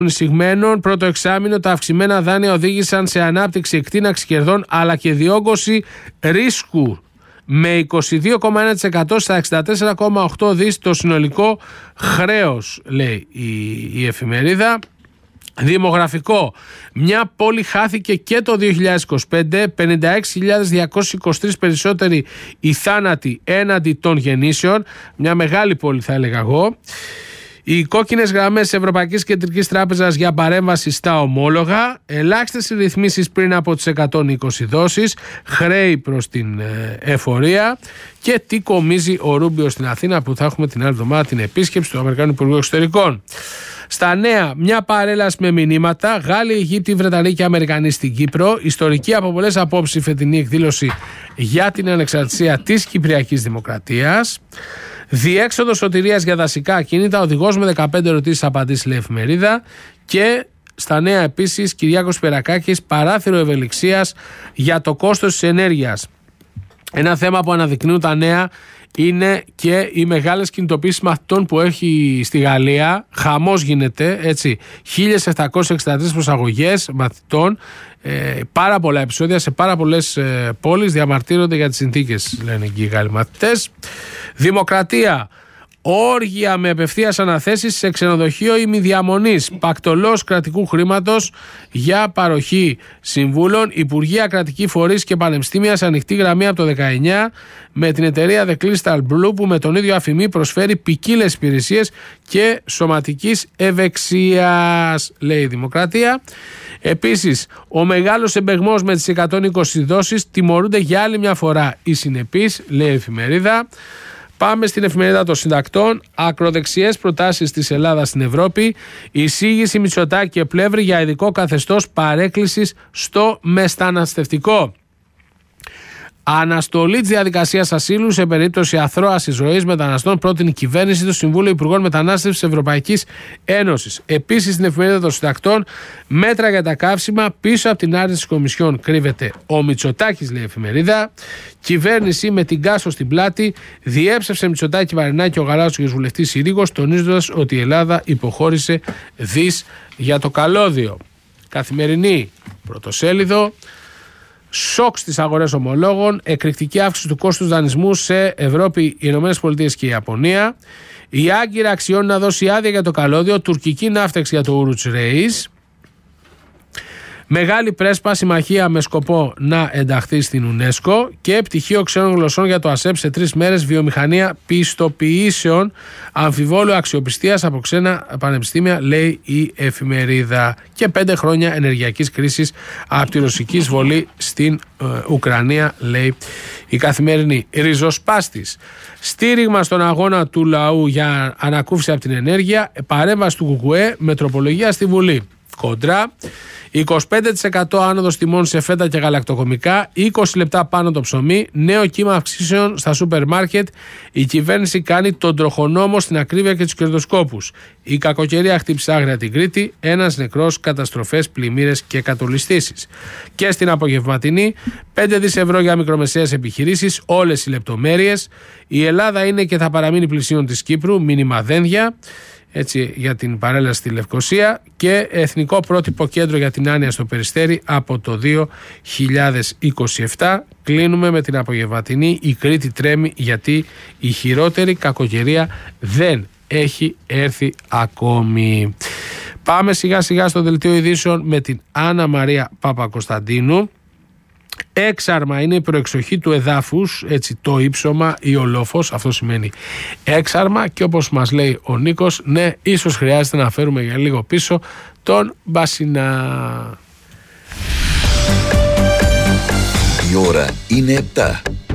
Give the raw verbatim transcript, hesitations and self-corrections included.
εισηγμένων πρώτο εξάμηνο τα αυξημένα δάνεια οδήγησαν σε ανάπτυξη, εκτείναξη κερδών αλλά και διόγκωση ρίσκου με είκοσι δύο κόμμα ένα τοις εκατό στα εξήντα τέσσερα κόμμα οκτώ δις το συνολικό χρέος, λέει η, η εφημερίδα. Δημογραφικό. Μια πόλη χάθηκε και το δύο χιλιάδες είκοσι πέντε, πενήντα έξι χιλιάδες διακόσιοι είκοσι τρεις περισσότεροι οι θάνατοι έναντι των γεννήσεων. Μια μεγάλη πόλη θα έλεγα εγώ. Οι κόκκινες γραμμές της Ευρωπαϊκής Κεντρικής Τράπεζας για παρέμβαση στα ομόλογα, ελάχιστες ρυθμίσεις πριν από τις εκατόν είκοσι δόσεις, χρέη προς την ε, εφορία και τι κομίζει ο Ρούμπιο στην Αθήνα, που θα έχουμε την άλλη εβδομάδα την επίσκεψη του Αμερικανού Υπουργού Εξωτερικών. Στα νέα, μια παρέλαση με μηνύματα. Γάλλοι, Αιγύπτιοι, Βρετανοί και Αμερικανοί στην Κύπρο. Ιστορική από πολλές απόψεις η φετινή εκδήλωση για την ανεξαρτησία της Κυπριακής Δημοκρατίας. Διέξοδο σωτηρίας για δασικά ακίνητα. Οδηγός με δεκαπέντε ερωτήσεις απαντήσεις, λέει η εφημερίδα. Και στα νέα επίσης, Κυριάκος Σπυρακάκης, παράθυρο ευελιξίας για το κόστος της ενέργειας. Ένα θέμα που αναδεικνύουν τα νέα είναι και οι μεγάλες κινητοποίησεις μαθητών που έχει στη Γαλλία. Χαμός γίνεται, έτσι. χίλια επτακόσιες εξήντα τρεις προσαγωγές μαθητών. Ε, πάρα πολλά επεισόδια σε πάρα πολλές ε, πόλεις διαμαρτύρονται για τις συνθήκες, λένε εκεί οι Γάλλοι μαθητές. Δημοκρατία. Όργια με απευθείας αναθέσεις σε ξενοδοχείο ημιδιαμονής. Πακτολός κρατικού χρήματος για παροχή συμβούλων. Υπουργεία, κρατικοί φορείς και πανεπιστήμια σε ανοιχτή γραμμή από το δεκαεννιά με την εταιρεία The Crystal Blue, που με τον ίδιο αφημί προσφέρει ποικίλες υπηρεσίες και σωματικής ευεξίας, λέει η Δημοκρατία. Επίσης, ο μεγάλος εμπεγμός με τις εκατόν είκοσι δόσεις, τιμωρούνται για άλλη μια φορά οι συνεπείς, λέει η εφημερίδα. Πάμε στην εφημερίδα των συντακτών. Ακροδεξιές προτάσεις της Ελλάδας στην Ευρώπη. Εισήγηση Μητσοτάκη και Πλεύρη για ειδικό καθεστώς παρέκκλησης στο μεταναστευτικό. Αναστολή της διαδικασίας ασύλου σε περίπτωση αθρώας εισρωής μεταναστών πρότεινε η κυβέρνηση του Συμβούλου Υπουργών Μετανάστευσης της Ευρωπαϊκής Ένωσης. Επίσης, στην εφημερίδα των συντακτών, μέτρα για τα καύσιμα. Πίσω από την άρνηση της Κομισιόν κρύβεται ο Μητσοτάκης, λέει η εφημερίδα. Κυβέρνηση με την Κάσο στην πλάτη. Διέψευσε Μητσοτάκη, Βαρινάκη ο γαλάζιος βουλευτής Συρίγος, τονίζοντας ότι η Ελλάδα υποχώρησε δις για το καλώδιο. Καθημερινή πρωτοσέλιδο. Σοκ στις αγορές ομολόγων, εκρηκτική αύξηση του κόστους δανεισμού σε Ευρώπη, Ηνωμένες Πολιτείες και η Ιαπωνία. Η Άγκυρα αξιώνει να δώσει άδεια για το καλώδιο, τουρκική ναύτεξη για το Ουρούτς Ρεΐς. Μεγάλη πρέσπα, συμμαχία με σκοπό να ενταχθεί στην UNESCO και πτυχίο ξένων γλωσσών για το ΑΣΕΠ σε τρεις μέρες, βιομηχανία πιστοποιήσεων αμφιβόλου αξιοπιστίας από ξένα πανεπιστήμια, λέει η εφημερίδα. Και πέντε χρόνια ενεργειακής κρίσης από τη ρωσική εισβολή στην ε, Ουκρανία, λέει η Καθημερινή. Ριζοσπάστης. Στήριγμα στον αγώνα του λαού για ανακούφιση από την ενέργεια, παρέμβαση του Κουκουέ με τροπολογία στη Βουλή. Κόντρα. είκοσι πέντε τοις εκατό άνοδος τιμών σε φέτα και γαλακτοκομικά, είκοσι λεπτά πάνω το ψωμί, νέο κύμα αυξήσεων στα σούπερ μάρκετ. Η κυβέρνηση κάνει τον τροχονόμο στην ακρίβεια και τους κερδοσκόπους. Η κακοκαιρία χτύπησε άγρια την Κρήτη, ένας νεκρός, καταστροφές, πλημμύρες και κατολιστήσεις. Και στην απογευματινή, πέντε δισεκατομμύρια ευρώ για μικρομεσαίες επιχειρήσεις, όλες οι λεπτομέρειες. Η Ελλάδα είναι και θα παραμείνει πλησίον της Κύπρου, μήνυμα δένδια. Έτσι, για την παρέλαση στη Λευκοσία, και εθνικό πρότυπο κέντρο για την άνοια στο Περιστέρι από το δύο χιλιάδες είκοσι επτά. Κλείνουμε με την απογευματινή. Η Κρήτη τρέμει γιατί η χειρότερη κακοκαιρία δεν έχει έρθει ακόμη. Πάμε σιγά σιγά στο δελτίο ειδήσεων με την Άννα Μαρία Παπακοσταντίνου. Έξαρμα είναι η προεξοχή του εδάφους, έτσι, το ύψωμα ή ο λόφος, αυτό σημαίνει έξαρμα, και όπως μας λέει ο Νίκος, ναι, ίσως χρειάζεται να φέρουμε για λίγο πίσω τον Μπασινά. Η ώρα είναι επτά.